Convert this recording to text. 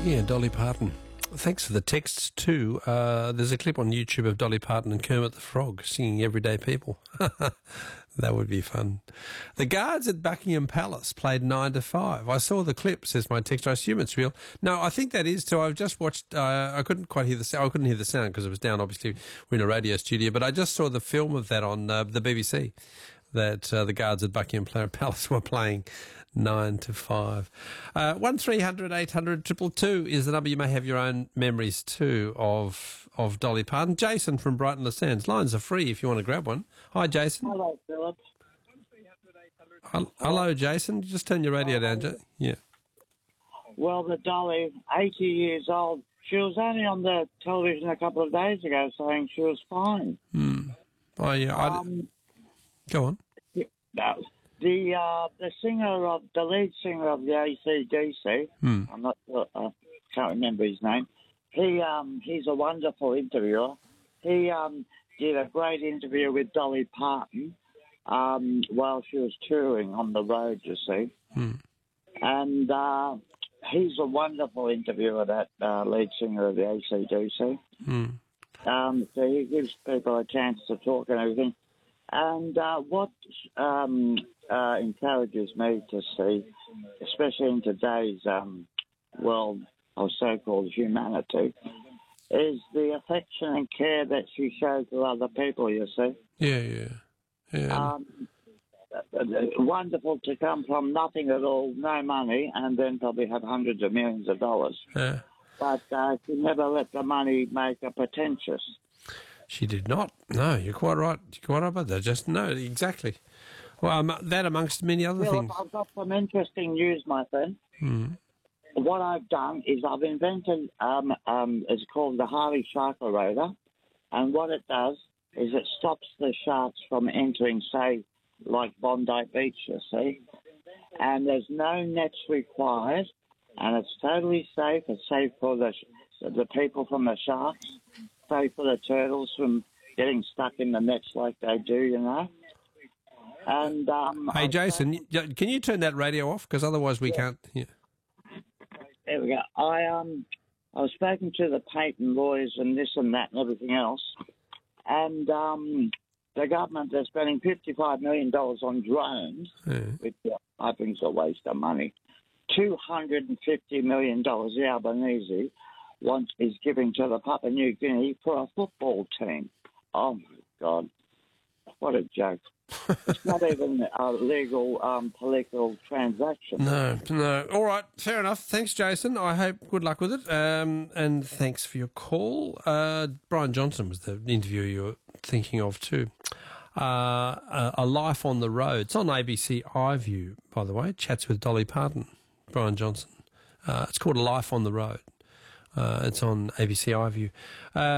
Yeah, Dolly Parton. Thanks for the texts too. There's a clip on YouTube of Dolly Parton and Kermit the Frog singing Everyday People. That would be fun. The guards at Buckingham Palace played 9 to 5. I saw the clip, says my text. I assume it's real. No, I think that is too. I've just watched, I couldn't quite hear the sound. I couldn't hear the sound because it was down. Obviously, we're in a radio studio, but I just saw the film of that on the BBC, that the guards at Buckingham Palace were playing 9 to 5. 1300 800 222 is the number. You may have your own memories too of Dolly Parton. Jason from Brighton Le Sands. Lines are free if you want to grab one. Hi, Jason. Hello, Philip. Hello, Jason. Just turn your radio down. Yeah. Well, the Dolly, 80 years old, she was only on the television a couple of days ago saying she was fine. Oh, yeah. Go on. The lead singer of the AC/DC, I'm not sure, I can't remember his name. He's a wonderful interviewer. He did a great interview with Dolly Parton while she was touring on the road, you see. And he's a wonderful interviewer, that lead singer of the AC/DC. So he gives people a chance to talk and everything. And what encourages me to see, especially in today's world of so-called humanity, is the affection and care that she shows to other people, you see. Yeah. Wonderful to come from nothing at all, no money, and then probably have hundreds of millions of dollars. Yeah. But she never let the money make her pretentious. She did not. No, you're quite right. You're quite right about that. Just no, exactly. Well, that amongst many other things. I've got some interesting news, my friend. What I've done is I've invented, it's called the Harley Shark Eraser, and what it does is it stops the sharks from entering, say, like Bondi Beach, you see, and there's no nets required, and it's totally safe. It's safe for the people from the sharks, safe for the turtles from getting stuck in the nets like they do, you know. And hey, Jason, can you turn that radio off? Because otherwise we can't hear. There we go. I was speaking to the patent lawyers and this and that and everything else, and the government is spending $55 million on drones, which I think is a waste of money. $250 million the Albanese is giving to the Papua New Guinea for a football team. Oh, my God. What a joke. It's not even a legal political transaction. No. All right, fair enough. Thanks, Jason. I hope good luck with it. And thanks for your call. Brian Johnson was the interviewer you were thinking of too. A Life on the Road. It's on ABC iView, by the way. Chats with Dolly Parton, Brian Johnson. It's called A Life on the Road. It's on ABC iView.